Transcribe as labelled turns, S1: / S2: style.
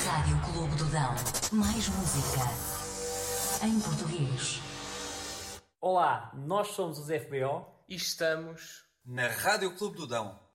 S1: Rádio Clube do Dão. Mais música em português.
S2: Olá, nós somos os FBO
S3: e estamos
S4: na Rádio Clube do Dão.